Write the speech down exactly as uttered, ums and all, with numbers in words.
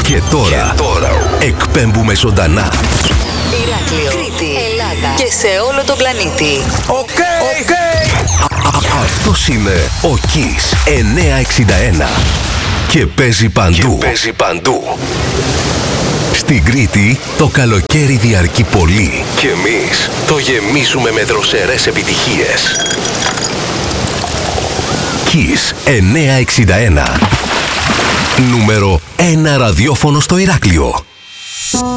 Και τώρα, και τώρα εκπέμπουμε ζωντανά. Ηράκλειο, Κρήτη, Ελλάδα και σε όλο τον πλανήτη. Οκ, okay, οκ. Okay. Αυτός είναι ο Kiss εννιακόσια εξήντα ένα και παίζει παντού. Και παίζει παντού. Στην Κρήτη το καλοκαίρι διαρκεί πολύ και εμείς το γεμίζουμε με δροσερές επιτυχίες. Kiss εννιακόσια εξήντα ένα. Νούμερο ένα ραδιόφωνο στο Ηράκλειο.